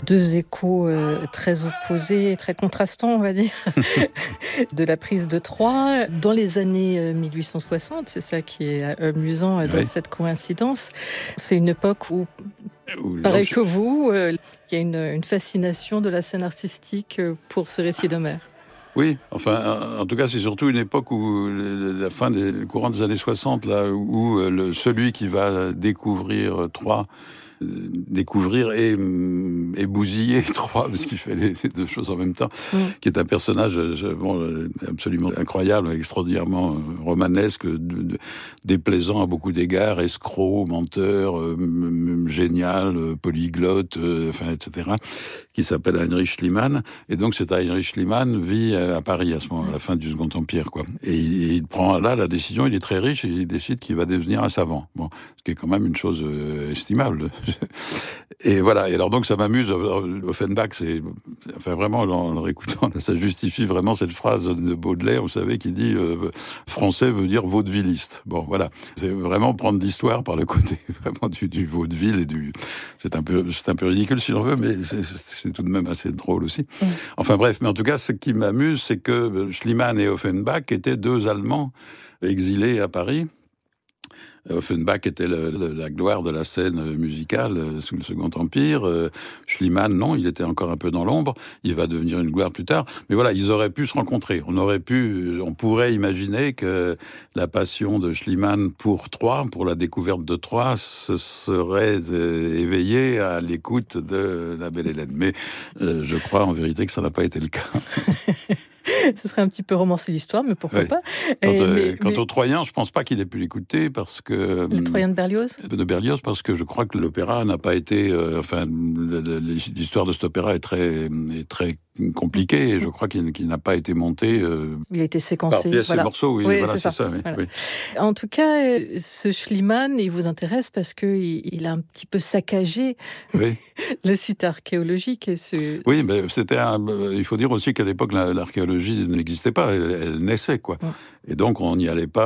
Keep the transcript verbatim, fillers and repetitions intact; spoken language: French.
Deux échos euh, très opposés, très contrastants, on va dire, de la prise de Troyes. Dans les années mille huit cent soixante, c'est ça qui est amusant dans oui. cette coïncidence. C'est une époque où, où pareil que vous, il euh, y a une, une fascination de la scène artistique pour ce récit d'Homère. Oui, enfin, en tout cas, c'est surtout une époque où la fin des le courant des années soixante, là, où le, celui qui va découvrir Troyes, euh, découvrir et, et bousiller Troyes, parce qu'il fait les, les deux choses en même temps, mmh. qui est un personnage bon, absolument incroyable, extraordinairement romanesque, de, de, déplaisant à beaucoup d'égards, escroc, menteur, euh, génial, polyglotte, euh, enfin, et cetera, qui s'appelle Heinrich Schliemann. Et donc, cet Heinrich Schliemann vit à Paris à ce moment, à la fin du Second Empire, quoi. Et il, il prend là la décision, il est très riche et il décide qu'il va devenir un savant. Bon, ce qui est quand même une chose euh, estimable. Et voilà. Et alors donc, ça m'amuse. Offenbach, c'est, enfin vraiment, en le réécoutant, ça justifie vraiment cette phrase de Baudelaire, vous savez, qui dit euh, français veut dire vaudevilliste. Bon, voilà. C'est vraiment prendre l'histoire par le côté vraiment du, du vaudeville et du. C'est un peu, c'est un peu ridicule si l'on veut, mais c'est, c'est c'est tout de même assez drôle aussi. Mmh. Enfin bref, mais en tout cas, ce qui m'amuse, c'est que Schliemann et Offenbach étaient deux Allemands exilés à Paris. Offenbach était le, le, la gloire de la scène musicale euh, sous le Second Empire. Euh, Schliemann, non, il était encore un peu dans l'ombre. Il va devenir une gloire plus tard. Mais voilà, ils auraient pu se rencontrer. On aurait pu, on pourrait imaginer que la passion de Schliemann pour Troyes, pour la découverte de Troyes, se serait euh, éveillée à l'écoute de la Belle Hélène. Mais euh, je crois en vérité que ça n'a pas été le cas. Ce serait un petit peu romancer l'histoire, mais pourquoi oui. pas. Quant, Et, euh, mais, quant mais... aux Troyens, je pense pas qu'il ait pu l'écouter parce que... Le Troyen de Berlioz De Berlioz, parce que je crois que l'opéra n'a pas été... Euh, enfin, l'histoire de cet opéra est très, est très compliquée et je crois qu'il, qu'il n'a pas été monté... Euh, il a été séquencé. Par pièces voilà. et morceaux, oui, oui voilà, c'est c'est ça. ça oui, voilà. oui. En tout cas, ce Schliemann, il vous intéresse parce qu'il il a un petit peu saccagé oui. le site archéologique. Et ce... Oui, mais c'était un, il faut dire aussi qu'à l'époque, l'archéologie n'existait pas, elle, elle naissait, quoi. Ouais. Et donc, on n'y allait pas